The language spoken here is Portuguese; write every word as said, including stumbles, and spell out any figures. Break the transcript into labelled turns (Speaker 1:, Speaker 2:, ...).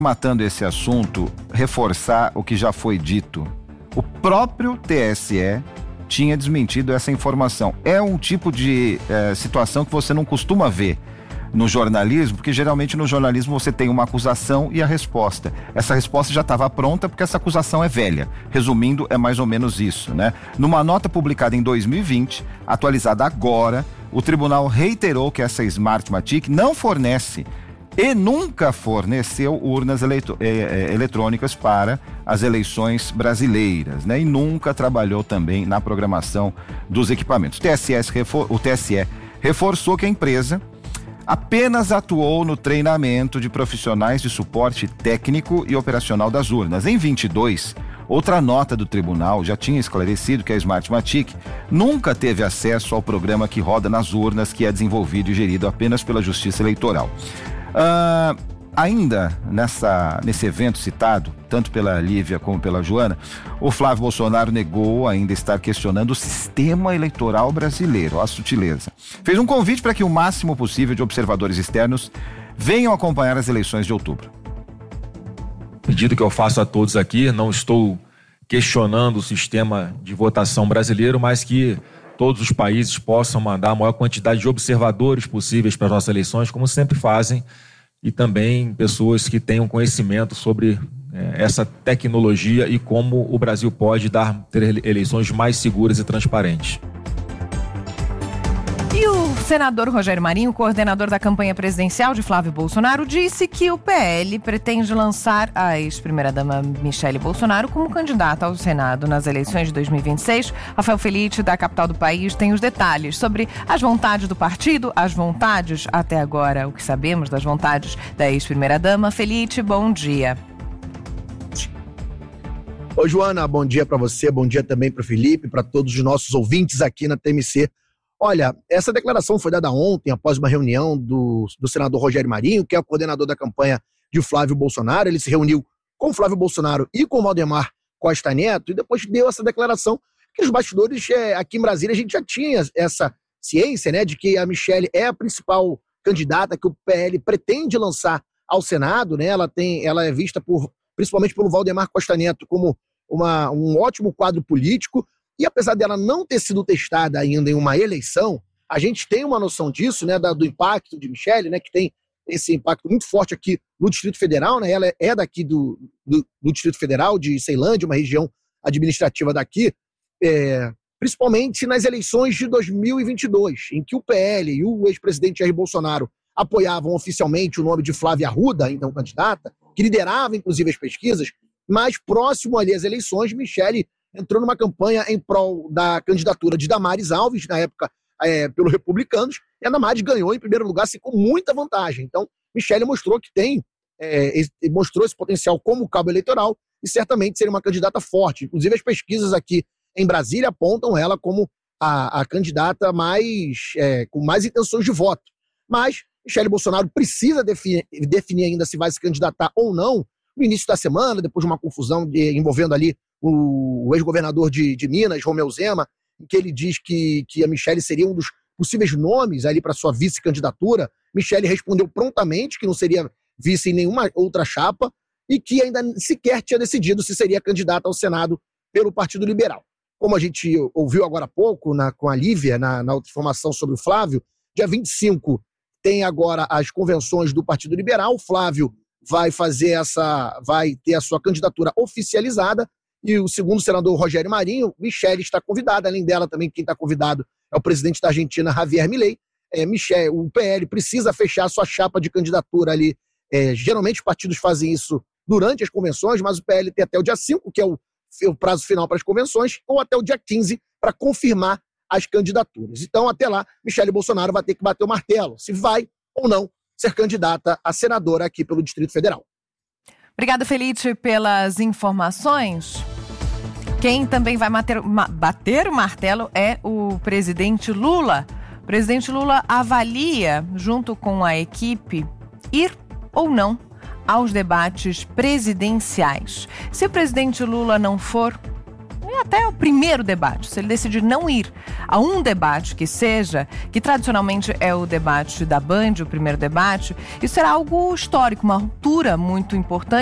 Speaker 1: Matando esse assunto, reforçar o que já foi dito. O próprio T S E tinha desmentido essa informação. É um tipo de é, situação que você não costuma ver no jornalismo, porque geralmente no jornalismo você tem uma acusação e a resposta. Essa resposta já estava pronta porque essa acusação é velha. Resumindo, é mais ou menos isso, né? Numa nota publicada em dois mil e vinte, atualizada agora, o tribunal reiterou que essa Smartmatic não fornece e nunca forneceu urnas eleito, eh, eletrônicas para as eleições brasileiras, né? E nunca trabalhou também na programação dos equipamentos. O T S E, refor- o T S E reforçou que a empresa apenas atuou no treinamento de profissionais de suporte técnico e operacional das urnas. Em vinte e dois, outra nota do tribunal já tinha esclarecido que a Smartmatic nunca teve acesso ao programa que roda nas urnas, que é desenvolvido e gerido apenas pela Justiça Eleitoral. Uh, ainda nessa, nesse evento citado, tanto pela Lívia como pela Joana, o Flávio Bolsonaro negou ainda estar questionando o sistema eleitoral brasileiro, a sutileza. Fez um convite para que o máximo possível de observadores externos venham acompanhar as eleições de outubro.
Speaker 2: Pedido que eu faço a todos aqui, não estou questionando o sistema de votação brasileiro, mas que todos os países possam mandar a maior quantidade de observadores possíveis para as nossas eleições, como sempre fazem, e também pessoas que tenham conhecimento sobre é, essa tecnologia e como o Brasil pode dar, ter eleições mais seguras e transparentes.
Speaker 3: E o senador Rogério Marinho, coordenador da campanha presidencial de Flávio Bolsonaro, disse que o P L pretende lançar a ex-primeira-dama Michele Bolsonaro como candidata ao Senado nas eleições de dois mil e vinte e seis. Rafael Felite, da capital do país, tem os detalhes sobre as vontades do partido, as vontades, até agora, o que sabemos das vontades da ex-primeira-dama. Felite, bom dia.
Speaker 4: Oi, Joana, bom dia para você, bom dia também para o Felipe, para todos os nossos ouvintes aqui na T M C. Olha, essa declaração foi dada ontem, após uma reunião do, do senador Rogério Marinho, que é o coordenador da campanha de Flávio Bolsonaro. Ele se reuniu com Flávio Bolsonaro e com Valdemar Costa Neto e depois deu essa declaração que os bastidores, é, aqui em Brasília, a gente já tinha essa ciência, né, de que a Michele é a principal candidata que o P L pretende lançar ao Senado, né? Ela, tem, ela é vista por, principalmente pelo Valdemar Costa Neto como uma, um ótimo quadro político. E apesar dela não ter sido testada ainda em uma eleição, a gente tem uma noção disso, né, da, do impacto de Michele, né, que tem esse impacto muito forte aqui no Distrito Federal, né, ela é daqui do, do, do Distrito Federal, de Ceilândia, uma região administrativa daqui, é, principalmente nas eleições de dois mil e vinte e dois, em que o P L e o ex-presidente Jair Bolsonaro apoiavam oficialmente o nome de Flávia Arruda, então candidata, que liderava inclusive as pesquisas, mas próximo ali às eleições, Michele entrou numa campanha em prol da candidatura de Damares Alves, na época é, pelos republicanos, e a Damares ganhou em primeiro lugar assim, com muita vantagem. Então, Michele mostrou que tem, é, mostrou esse potencial como cabo eleitoral e certamente seria uma candidata forte. Inclusive, as pesquisas aqui em Brasília apontam ela como a, a candidata mais, é, com mais intenções de voto. Mas Michele Bolsonaro precisa definir, definir ainda se vai se candidatar ou não no início da semana, depois de uma confusão de, envolvendo ali o, o ex-governador de, de Minas, Romeu Zema, em que ele diz que, que a Michele seria um dos possíveis nomes ali para sua vice-candidatura. Michele respondeu prontamente que não seria vice em nenhuma outra chapa e que ainda sequer tinha decidido se seria candidata ao Senado pelo Partido Liberal. Como a gente ouviu agora há pouco na, com a Lívia, na, na outra informação sobre o Flávio, dia vinte e cinco tem agora as convenções do Partido Liberal. O Flávio vai fazer essa, vai ter a sua candidatura oficializada, e o segundo senador Rogério Marinho, Michele está convidada. Além dela também quem está convidado é o presidente da Argentina, Javier Milei. É, Michele, o P L precisa fechar a sua chapa de candidatura ali. É, geralmente os partidos fazem isso durante as convenções, mas o P L tem até o dia cinco, que é o, o prazo final para as convenções, ou até o dia quinze para confirmar as candidaturas. Então, até lá, Michele Bolsonaro vai ter que bater o martelo, se vai ou não ser candidata a senadora aqui pelo Distrito Federal.
Speaker 3: Obrigada, Felite, pelas informações. Quem também vai bater, bater o martelo é o presidente Lula. O presidente Lula avalia, junto com a equipe, ir ou não aos debates presidenciais. Se o presidente Lula não for, é até o primeiro debate, se ele decidir não ir a um debate que seja, que tradicionalmente é o debate da Band, o primeiro debate, isso será algo histórico, uma ruptura muito importante